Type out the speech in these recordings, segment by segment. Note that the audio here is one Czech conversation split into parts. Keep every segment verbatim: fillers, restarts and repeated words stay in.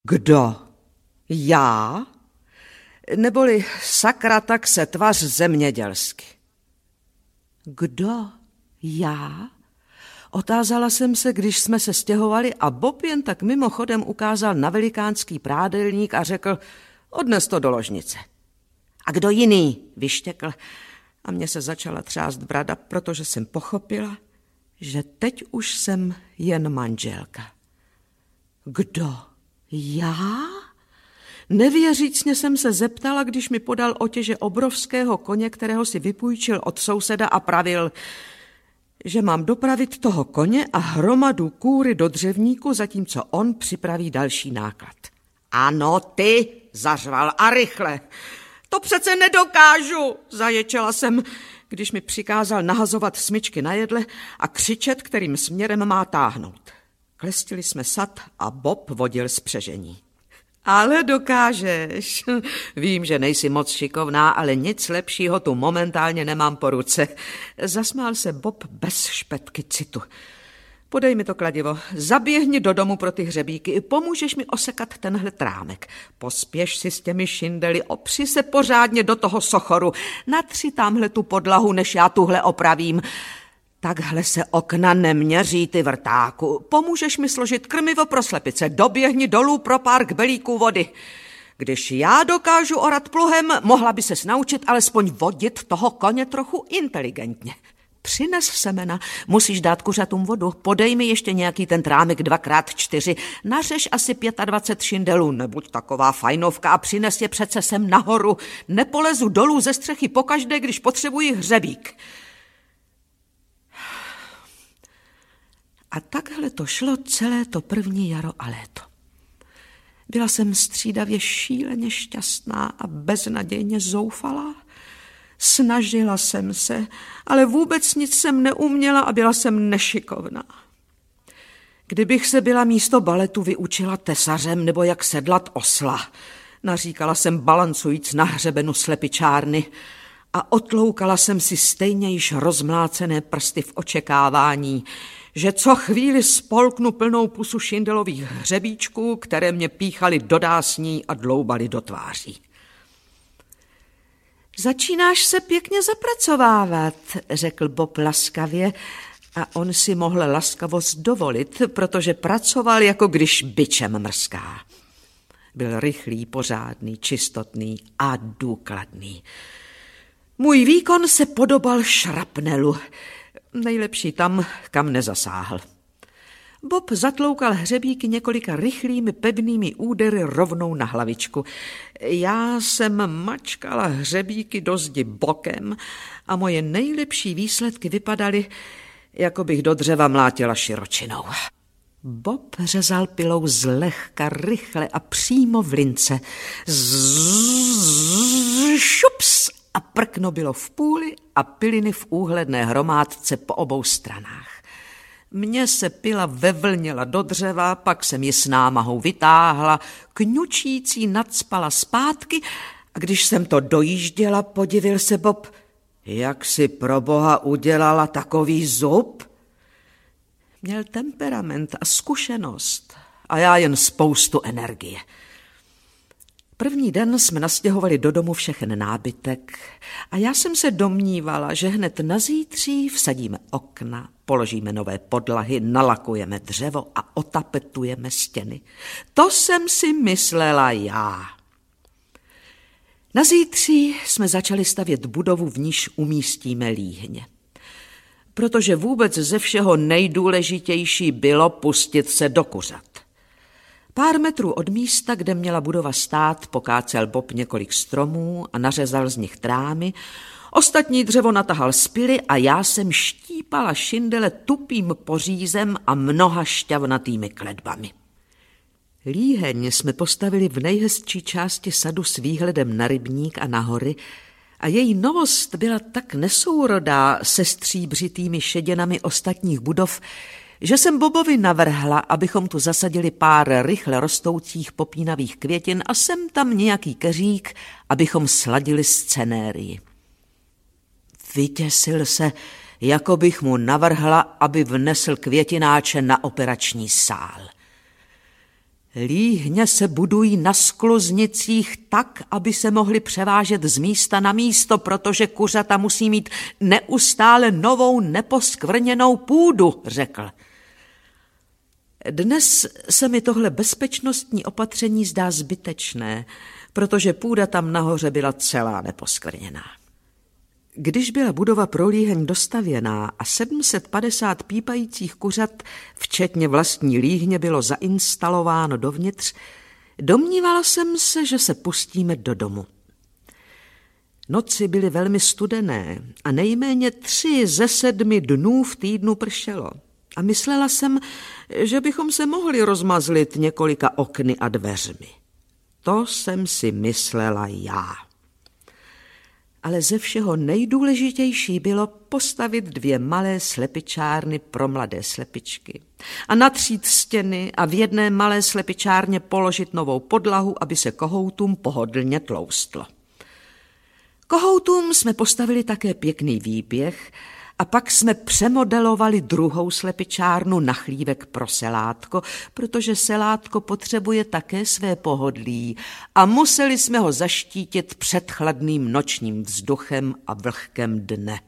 Kdo? Já? Neboli sakra, tak se tvař zemědělsky. Kdo? Já? Otázala jsem se, když jsme se stěhovali a Bob jen tak mimochodem ukázal na velikánský prádelník a řekl, odnes to do ložnice. A kdo jiný? Vyštěkl. A mně se začala třást brada, protože jsem pochopila, že teď už jsem jen manželka. Kdo? Já? Nevěřícně jsem se zeptala, když mi podal otěže obrovského koně, kterého si vypůjčil od souseda a pravil, že mám dopravit toho koně a hromadu kůry do dřevníku, zatímco on připraví další náklad. Ano, ty, zařval a rychle. To přece nedokážu, zaječela jsem, když mi přikázal nahazovat smyčky na jedle a křičet, kterým směrem má táhnout. Klestili jsme sad a Bob vodil spřežení. Ale dokážeš. Vím, že nejsi moc šikovná, ale nic lepšího tu momentálně nemám po ruce. Zasmál se Bob bez špetky citu. Podej mi to kladivo, zaběhni do domu pro ty hřebíky, pomůžeš mi osekat tenhle trámek. Pospěš si s těmi šindely, opři se pořádně do toho sochoru, natři tamhle tu podlahu, než já tuhle opravím. Takhle se okna neměří, ty vrtáku. Pomůžeš mi složit krmivo pro slepice, doběhni dolů pro pár kbelíků vody. Když já dokážu orat pluhem, mohla by ses naučit alespoň vodit toho koně trochu inteligentně. Přines semena, musíš dát kuřatům vodu, podej mi ještě nějaký ten trámek dvakrát čtyři, nařeš asi dvacet pět šindelů, nebuď taková fajnovka a přines je přece sem nahoru. Nepolezu dolů ze střechy pokaždé, když potřebuji hřebík. A takhle to šlo celé to první jaro a léto. Byla jsem střídavě šíleně šťastná a beznadějně zoufalá. Snažila jsem se, ale vůbec nic jsem neuměla a byla jsem nešikovná. Kdybych se byla místo baletu vyučila tesařem nebo jak sedlat osla, naříkala jsem balancujíc na hřebenu slepičárny a otloukala jsem si stejně již rozmlácené prsty v očekávání, že co chvíli spolknu plnou pusu šindelových hřebíčků, které mě píchaly do dásní a dloubaly do tváří. Začínáš se pěkně zapracovávat, řekl Bob laskavě a on si mohl laskavost dovolit, protože pracoval, jako když bičem mrská. Byl rychlý, pořádný, čistotný a důkladný. Můj výkon se podobal šrapnelu, nejlepší tam, kam nezasáhl. Bob zatloukal hřebíky několika rychlými, pevnými údery rovnou na hlavičku. Já jsem mačkala hřebíky do zdi bokem a moje nejlepší výsledky vypadaly, jako bych do dřeva mlátila širočinou. Bob řezal pilou zlehka, rychle a přímo v lince. Zzz, šups a prkno bylo v půli a piliny v úhledné hromádce po obou stranách. Mně se pila vevlněla do dřeva, pak jsem ji s námahou vytáhla, kňučící nacpala zpátky a když jsem to dojížděla, podivil se Bob, jak si pro boha udělala takový zub? Měl temperament a zkušenost a já jen spoustu energie. První den jsme nastěhovali do domu všechen nábytek a já jsem se domnívala, že hned na zítří vsadíme okna, položíme nové podlahy, nalakujeme dřevo a otapetujeme stěny. To jsem si myslela já. Na zítří jsme začali stavět budovu, v níž umístíme líhně. Protože vůbec ze všeho nejdůležitější bylo pustit se do kuřat. Pár metrů od místa, kde měla budova stát, pokácel Bob několik stromů a nařezal z nich trámy. Ostatní dřevo natahal z pily a já jsem štípala šindele tupým pořízem a mnoha šťavnatými kledbami. Líheň jsme postavili v nejhezčí části sadu s výhledem na rybník a na hory a její novost byla tak nesourodá se stříbřitými šeděnami ostatních budov, že jsem Bobovi navrhla, abychom tu zasadili pár rychle rostoucích popínavých květin a sem tam nějaký keřík, abychom sladili scenérii. Vyděsil se, jako bych mu navrhla, aby vnesl květináče na operační sál. Líhně se budují na skluznicích tak, aby se mohly převážet z místa na místo, protože kuřata musí mít neustále novou neposkvrněnou půdu, řekl. Dnes se mi tohle bezpečnostní opatření zdá zbytečné, protože půda tam nahoře byla celá neposkvrněná. Když byla budova pro líheň dostavěná a sedm set padesát pípajících kuřat, včetně vlastní líhně, bylo zainstalováno dovnitř, domnívala jsem se, že se pustíme do domu. Noci byly velmi studené a nejméně tři ze sedmi dnů v týdnu pršelo. A myslela jsem, že bychom se mohli rozmazlit několika okny a dveřmi. To jsem si myslela já. Ale ze všeho nejdůležitější bylo postavit dvě malé slepičárny pro mladé slepičky a natřít stěny a v jedné malé slepičárně položit novou podlahu, aby se kohoutům pohodlně tloustlo. Kohoutům jsme postavili také pěkný výběh a pak jsme přemodelovali druhou slepičárnu na chlívek pro selátko, protože selátko potřebuje také své pohodlí a museli jsme ho zaštítit před chladným nočním vzduchem a vlhkem dne.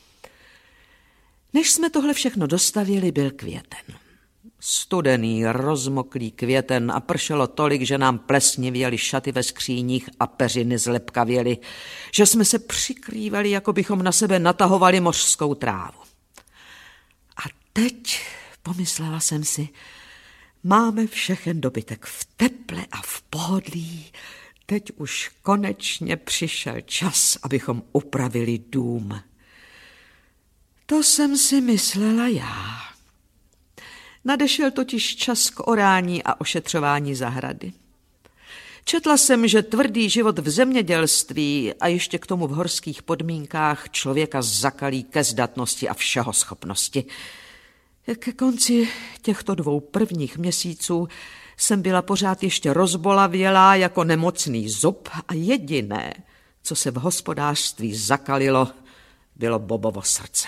Než jsme tohle všechno dostavili, byl květen. Studený, rozmoklý květen a pršelo tolik, že nám plesnivěly šaty ve skříních a peřiny zlepkavěly, že jsme se přikrývali, jako bychom na sebe natahovali mořskou trávu. A teď, pomyslela jsem si, máme všechen dobytek v teple a v pohodlí. Teď už konečně přišel čas, abychom upravili dům. To jsem si myslela já. Nadešel totiž čas k orání a ošetřování zahrady. Četla jsem, že tvrdý život v zemědělství a ještě k tomu v horských podmínkách člověka zakalí ke zdatnosti a všehoschopnosti. Ke konci těchto dvou prvních měsíců jsem byla pořád ještě rozbolavělá jako nemocný zub a jediné, co se v hospodářství zakalilo, bylo Bobovo srdce.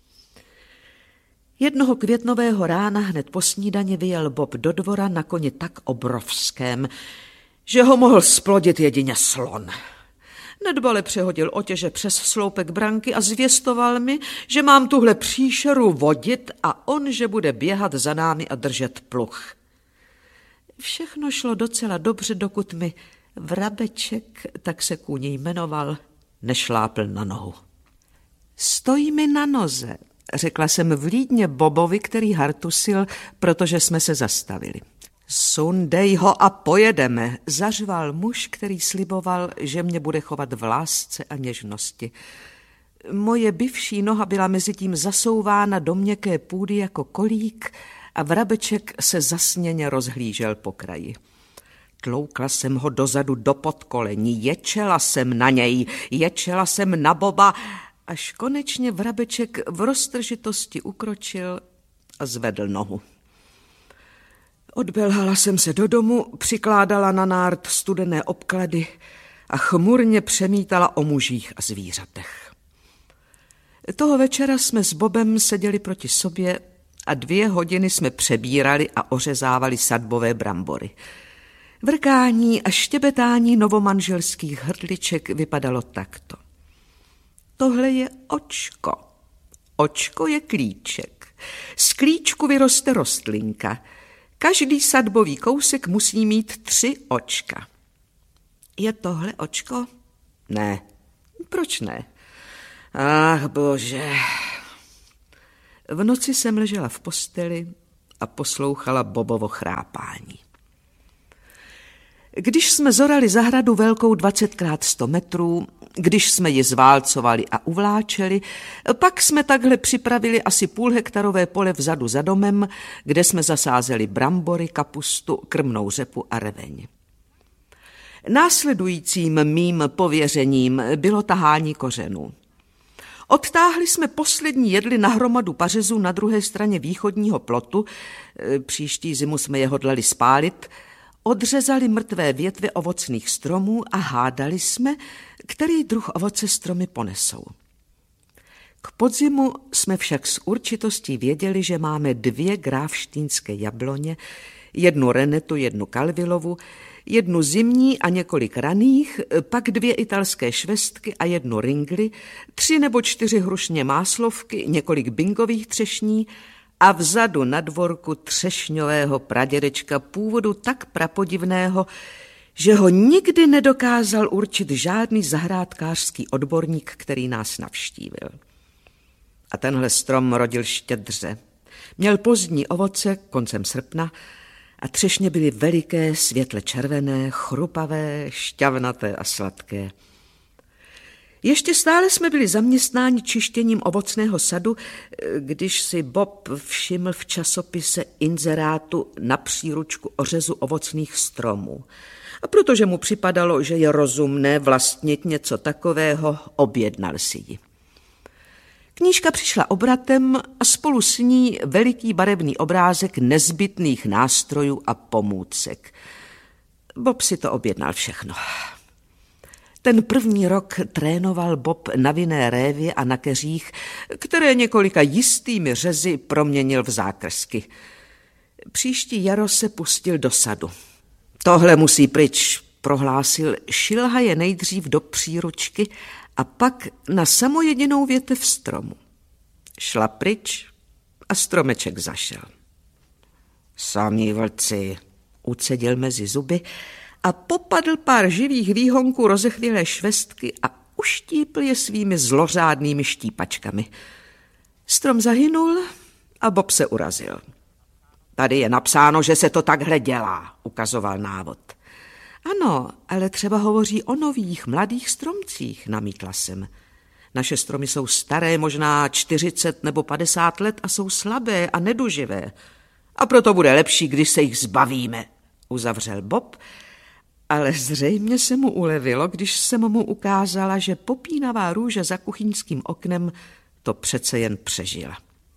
Jednoho květnového rána hned po snídani vyjel Bob do dvora na koni tak obrovském, že ho mohl splodit jedině slon. Nedbale přehodil otěže přes sloupek branky a zvěstoval mi, že mám tuhle příšeru vodit a on, že bude běhat za námi a držet pluh. Všechno šlo docela dobře, dokud mi Vrabeček, tak se kůň jmenoval, nešlápl na nohu. Stojí mi na noze, řekla jsem vlídně Bobovi, který hartusil, protože jsme se zastavili. Sundej ho a pojedeme, zařval muž, který sliboval, že mě bude chovat v lásce a něžnosti. Moje bivší noha byla mezi tím zasouvána do měkké půdy jako kolík a Vrabeček se zasněně rozhlížel po kraji. Tloukla jsem ho dozadu do podkolení, ječela jsem na něj, ječela jsem na Boba, až konečně Vrabeček v roztržitosti ukročil a zvedl nohu. Odbelhala jsem se do domu, přikládala na nárt studené obklady a chmurně přemítala o mužích a zvířatech. Toho večera jsme s Bobem seděli proti sobě a dvě hodiny jsme přebírali a ořezávali sadbové brambory. Vrkání a štěbetání novomanželských hrdliček vypadalo takto. Tohle je očko. Očko je klíček. Z klíčku vyroste rostlinka. Každý sadbový kousek musí mít tři očka. Je tohle očko? Ne. Proč ne? Ach, bože. V noci jsem ležela v posteli a poslouchala Bobovo chrápání. Když jsme zorali zahradu velkou dvacet krát sto metrů, když jsme ji zválcovali a uvláčeli, pak jsme takhle připravili asi půlhektarové pole vzadu za domem, kde jsme zasázeli brambory, kapustu, krmnou řepu a reveň. Následujícím mým pověřením bylo tahání kořenů. Odtáhli jsme poslední jedli na hromadu pařezů na druhé straně východního plotu, příští zimu jsme je hodlali spálit, odřezali mrtvé větve ovocných stromů a hádali jsme, který druh ovoce stromy ponesou. K podzimu jsme však s určitostí věděli, že máme dvě gráfštýnské jabloně, Jednu Renetu, jednu Kalvilovu, jednu zimní a několik raných, pak dvě italské švestky a jednu ringli, tři nebo čtyři hrušně máslovky, několik bingových třešní a vzadu na dvorku třešňového pradědečka původu tak prapodivného, že ho nikdy nedokázal určit žádný zahrádkářský odborník, který nás navštívil. A tenhle strom rodil štědře. Měl pozdní ovoce koncem srpna a třešně byly veliké, světle červené, chrupavé, šťavnaté a sladké. Ještě stále jsme byli zaměstnáni čištěním ovocného sadu, když si Bob všiml v časopise inzerátu na příručku o řezu ovocných stromů. A protože mu připadalo, že je rozumné vlastnit něco takového, objednal si ji. Knížka přišla obratem a spolu s ní veliký barevný obrázek nezbytných nástrojů a pomůcek. Bob si to objednal všechno. Ten první rok trénoval Bob na vinné révě a na keřích, které několika jistými řezy proměnil v zákrsky. Příští jaro se pustil do sadu. Tohle musí pryč, prohlásil, šilhaje nejdřív do příručky a pak na samojedinou větev stromu. Šla pryč a stromeček zašel. Samí vlci, ucedil mezi zuby a popadl pár živých výhonků rozechvělé švestky a uštípl je svými zlořádnými štípačkami. Strom zahynul a Bob se urazil. Tady je napsáno, že se to takhle dělá, ukazoval návod. Ano, ale třeba hovoří o nových, mladých stromcích, namítla jsem. Naše stromy jsou staré, možná čtyřicet nebo padesát let a jsou slabé a neduživé. A proto bude lepší, když se jich zbavíme, uzavřel Bob, ale zřejmě se mu ulevilo, když jsem mu ukázala, že popínavá růže za kuchyňským oknem to přece jen přežila.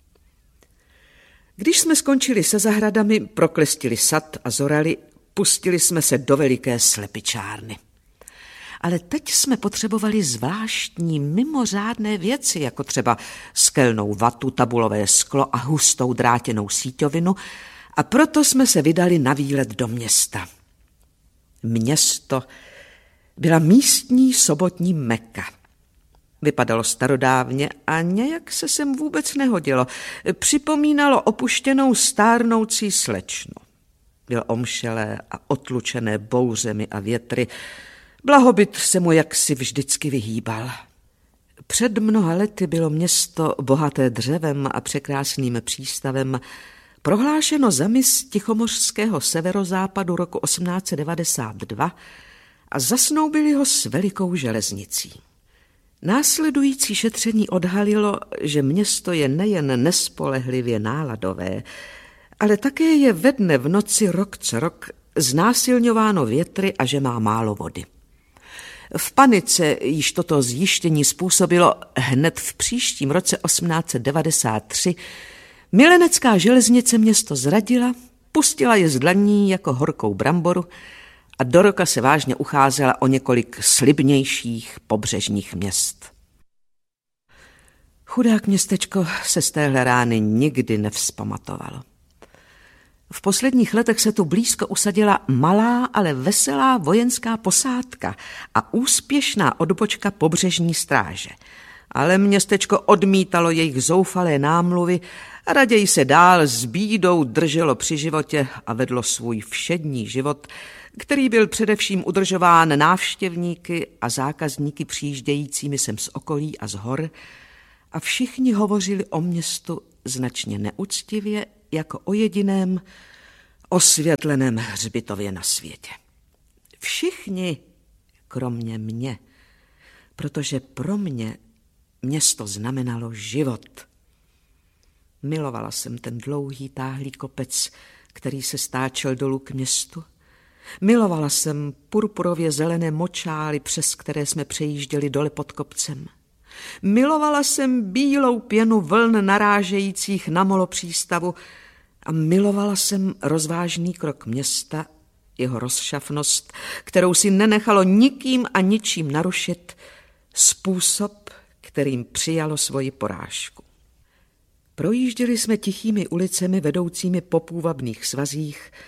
Když jsme skončili se zahradami, proklestili sad a zorali, pustili jsme se do veliké slepičárny. Ale teď jsme potřebovali zvláštní mimořádné věci, jako třeba skelnou vatu, tabulové sklo a hustou drátěnou síťovinu, a proto jsme se vydali na výlet do města. Město byla místní sobotní Meka. Vypadalo starodávně a nějak se sem vůbec nehodilo. Připomínalo opuštěnou stárnoucí slečnu. Bylo omšelé a otlučené bouřemi a větry. Blahobyt se mu jaksi vždycky vyhýbal. Před mnoha lety bylo město bohaté dřevem a překrásným přístavem prohlášeno za mis tichomořského severozápadu roku osmnáct set devadesát dva a zasnoubili ho s velikou železnicí. Následující šetření odhalilo, že město je nejen nespolehlivě náladové, ale také je ve dne v noci rok co rok znásilňováno větry a že má málo vody. V panice již toto zjištění způsobilo hned v příštím roce osmnáct set devadesát tři milenecká železnice město zradila, pustila je z dlaní jako horkou bramboru a do roka se vážně ucházela o několik slibnějších pobřežních měst. Chudák městečko se z téhle rány nikdy nevzpamatovalo. V posledních letech se tu blízko usadila malá, ale veselá vojenská posádka a úspěšná odbočka pobřežní stráže. Ale městečko odmítalo jejich zoufalé námluvy a raději se dál s bídou drželo při životě a vedlo svůj všední život, který byl především udržován návštěvníky a zákazníky přijíždějícími sem z okolí a z hor, a všichni hovořili o městu značně neúctivě, jako o jediném osvětleném hřbitově na světě. Všichni, kromě mě, protože pro mě město znamenalo život. Milovala jsem ten dlouhý táhlý kopec, který se stáčel dolů k městu. Milovala jsem purpurově zelené močály, přes které jsme přejížděli dole pod kopcem. Milovala jsem bílou pěnu vln narážejících na molo přístavu a milovala jsem rozvážný krok města, jeho rozšafnost, kterou si nenechalo nikým a ničím narušit, způsob, kterým přijalo svoji porážku. Projížděli jsme tichými ulicemi vedoucími po půvabných svazích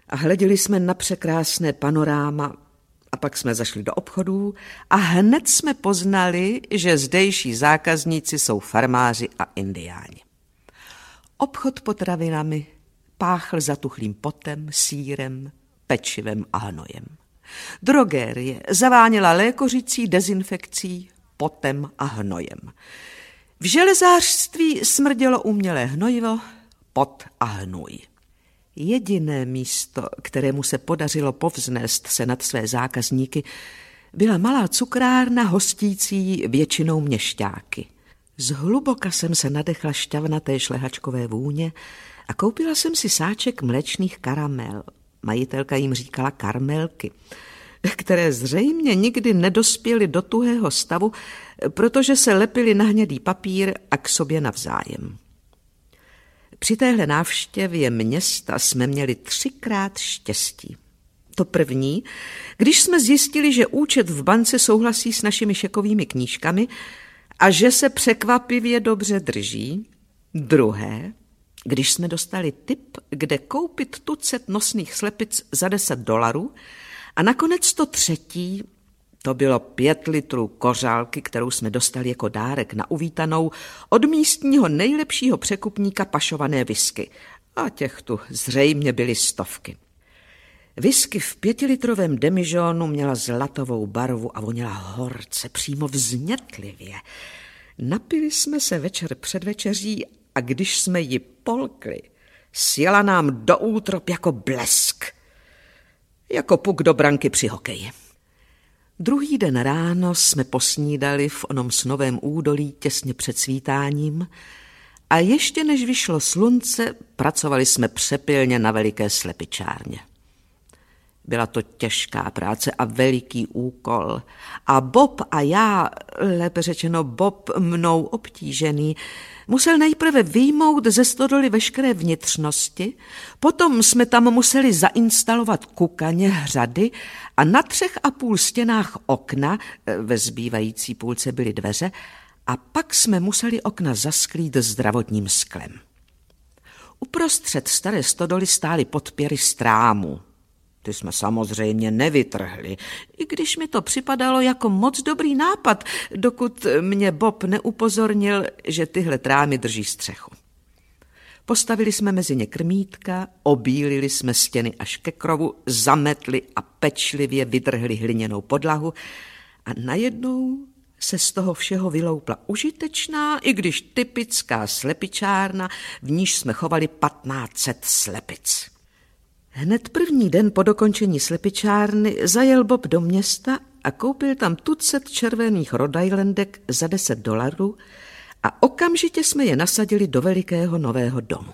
a hleděli jsme na překrásné panoráma a pak jsme zašli do obchodů a hned jsme poznali, že zdejší zákazníci jsou farmáři a indiáni. Obchod potravinami páchl zatuchlým potem, sýrem, pečivem a hnojem. Drogérie zaváněla lékořicí, dezinfekcí, potem a hnojem. V železářství smrdělo umělé hnojivo, pot a hnůj. Jediné místo, kterému se podařilo povznést se nad své zákazníky, byla malá cukrárna hostící většinou měšťáky. Zhluboka jsem se nadechla šťavnaté šlehačkové vůně a koupila jsem si sáček mléčných karamel. Majitelka jim říkala karmelky, které zřejmě nikdy nedospěly do tuhého stavu, protože se lepily na hnědý papír a k sobě navzájem. Při téhle návštěvě města jsme měli třikrát štěstí. To první, když jsme zjistili, že účet v bance souhlasí s našimi šekovými knížkami a že se překvapivě dobře drží. Druhé, když jsme dostali tip, kde koupit tucet nosných slepic za deset dolarů, a nakonec to třetí, to bylo pět litrů kořálky, kterou jsme dostali jako dárek na uvítanou od místního nejlepšího překupníka pašované whisky. A těch tu zřejmě byly stovky. Whisky v pětilitrovém demižónu měla zlatovou barvu a voněla horce, přímo vznětlivě. Napili jsme se večer před večeří a když jsme ji polkli, sjela nám do útrop jako blesk. Jako puk do branky při hokeji. Druhý den ráno jsme posnídali v onom snovém údolí těsně před svítáním a ještě než vyšlo slunce, pracovali jsme přepilně na veliké slepičárně. Byla to těžká práce a veliký úkol. A Bob a já, lépe řečeno Bob mnou obtížený, musel nejprve vyjmout ze stodoly veškeré vnitřnosti, potom jsme tam museli zainstalovat kukaně, hřady a na třech a půl stěnách okna, ve zbývající půlce byly dveře, a pak jsme museli okna zasklít zdravotním sklem. Uprostřed staré stodoly stály podpěry strámu. Ty jsme samozřejmě nevytrhli, i když mi to připadalo jako moc dobrý nápad, dokud mě Bob neupozornil, že tyhle trámy drží střechu. Postavili jsme mezi ně krmítka, obílili jsme stěny až ke krovu, zametli a pečlivě vydrhli hliněnou podlahu a najednou se z toho všeho vyloupla užitečná, i když typická slepičárna, v níž jsme chovali patnáct set slepic. Hned první den po dokončení slepičárny zajel Bob do města a koupil tam tucet červených Rhode Islandek za deset dolarů a okamžitě jsme je nasadili do velikého nového domu.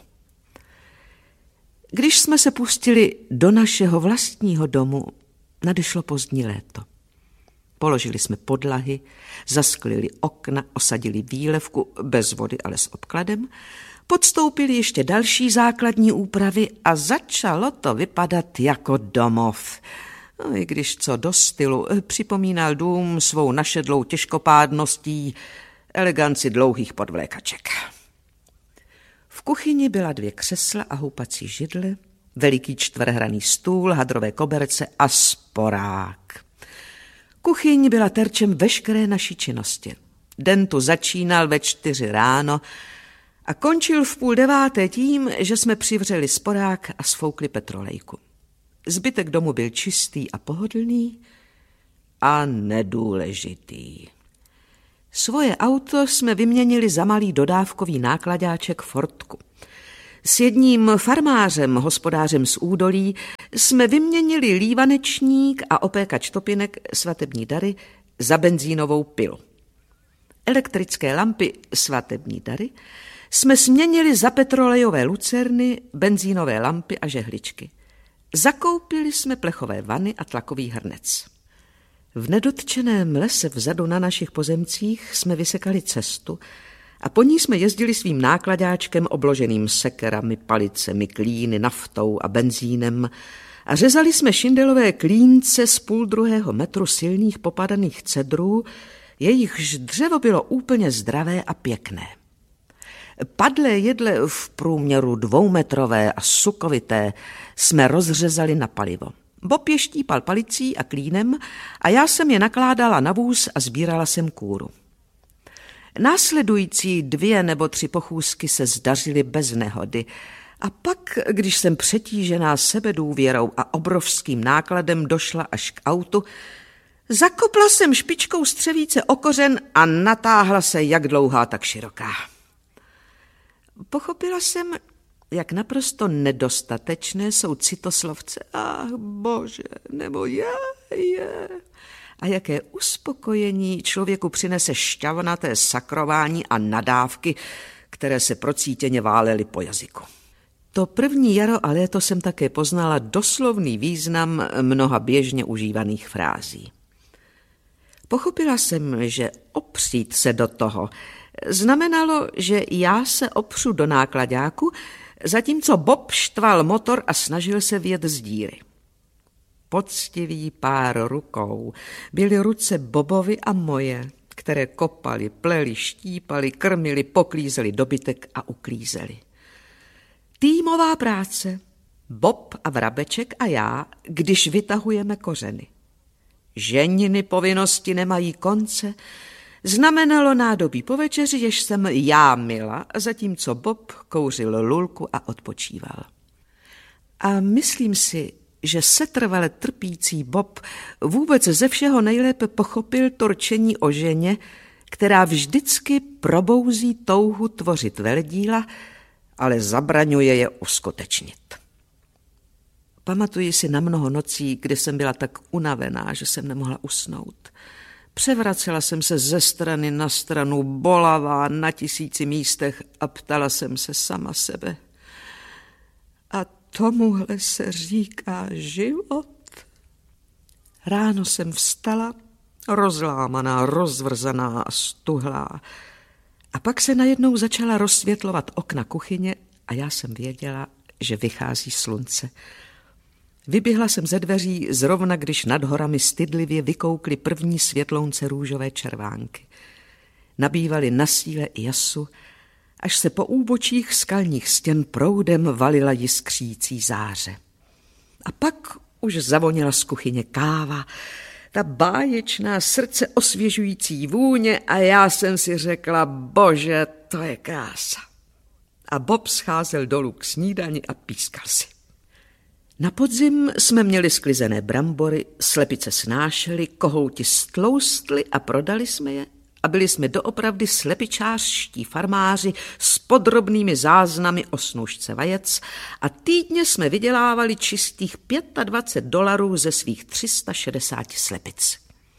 Když jsme se pustili do našeho vlastního domu, nadešlo pozdní léto. Položili jsme podlahy, zasklili okna, osadili výlevku, bez vody, ale s obkladem, podstoupili ještě další základní úpravy a začalo to vypadat jako domov. No, i když co do stylu, připomínal dům svou našedlou těžkopádností, eleganci dlouhých podvlékaček. V kuchyni byla dvě křesla a houpací židle, veliký čtverhraný stůl, hadrové koberce a sporák. Kuchyň byla terčem veškeré naší činnosti. Den tu začínal ve čtyři ráno a končil v půl deváté tím, že jsme přivřeli sporák a sfoukli petrolejku. Zbytek domu byl čistý a pohodlný a nedůležitý. Svoje auto jsme vyměnili za malý dodávkový nákladáček Fordku. S jedním farmářem, hospodářem z údolí, jsme vyměnili lívanečník a opékač topinek svatební dary za benzínovou pilu. Elektrické lampy svatební dary jsme směnili za petrolejové lucerny, benzínové lampy a žehličky. Zakoupili jsme plechové vany a tlakový hrnec. V nedotčeném lese vzadu na našich pozemcích jsme vysekali cestu a po ní jsme jezdili svým nákladáčkem obloženým sekerami, palicemi, klíny, naftou a benzínem a řezali jsme šindelové klínce z půl druhého metru silných popadaných cedrů, jejichž dřevo bylo úplně zdravé a pěkné. Padlé jedle v průměru dvoumetrové a sukovité jsme rozřezali na palivo. Bob je štípal palicí a klínem a já jsem je nakládala na vůz a sbírala jsem kůru. Následující dvě nebo tři pochůzky se zdařily bez nehody a pak, když jsem přetížená sebedůvěrou a obrovským nákladem došla až k autu, zakopla jsem špičkou střevíce o kořen a natáhla se jak dlouhá, tak široká. Pochopila jsem, jak naprosto nedostatečné jsou citoslovce. Ach, bože, nebo je, je. A jaké uspokojení člověku přinese šťavnaté sakrování a nadávky, které se procítěně válely po jazyku. To první jaro a léto jsem také poznala doslovný význam mnoha běžně užívaných frází. Pochopila jsem, že opřít se do toho znamenalo, že já se opřu do náklaďáku, zatímco Bob štval motor a snažil se vyjet z díry. Poctivý pár rukou byly ruce Bobovi a moje, které kopali, pleli, štípali, krmili, poklízeli dobytek a uklízeli. Týmová práce, Bob a Vrabeček a já, když vytahujeme kořeny. Ženiny povinnosti nemají konce, znamenalo nádobí po večeři, jež jsem já mila, zatímco Bob kouřil lulku a odpočíval. A myslím si, že setrvale trpící Bob vůbec ze všeho nejlépe pochopil to rčení o ženě, která vždycky probouzí touhu tvořit veledíla, ale zabraňuje je uskutečnit. Pamatuji si na mnoho nocí, kdy jsem byla tak unavená, že jsem nemohla usnout. Převracela jsem se ze strany na stranu, bolavá na tisíci místech a ptala jsem se sama sebe. A tomuhle se říká život? Ráno jsem vstala, rozlámaná, rozvrzaná a stuhlá. A pak se najednou začala rozsvětlovat okna kuchyně a já jsem věděla, že vychází slunce. Vyběhla jsem ze dveří zrovna, když nad horami stydlivě vykoukly první světlounce růžové červánky. Nabývaly na síle i jasu, až se po úbočích skalních stěn proudem valila jiskřící záře. A pak už zavonila z kuchyně káva, ta báječná srdce osvěžující vůně a já jsem si řekla, bože, to je krása. A Bob scházel dolů k snídani a pískal si. Na podzim jsme měli sklizené brambory, slepice snášely, kohouti stloustly a prodali jsme je a byli jsme doopravdy slepičářští farmáři s podrobnými záznamy o snůšce vajec a týdně jsme vydělávali čistých dvacet pět dolarů ze svých tři sta šedesát slepic.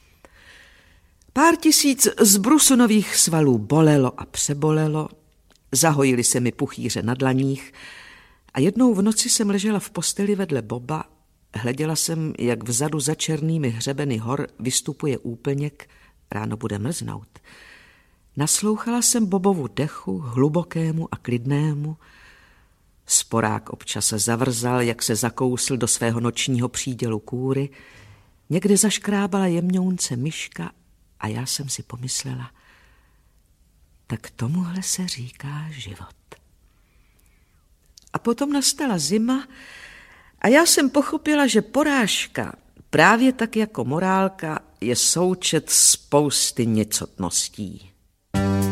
Pár tisíc z brusunových svalů bolelo a přebolelo, zahojily se mi puchýře na dlaních a jednou v noci jsem ležela v posteli vedle Boba, hleděla jsem, jak vzadu za černými hřebeny hor vystupuje úplněk, ráno bude mrznout. Naslouchala jsem Bobovu dechu, hlubokému a klidnému. Sporák občas zavrzal, jak se zakousl do svého nočního přídělu kůry. Někde zaškrábala jemňounce myška a já jsem si pomyslela, tak tomuhle se říká život. A potom nastala zima a já jsem pochopila, že porážka, právě tak jako morálka, je součet spousty nicotností.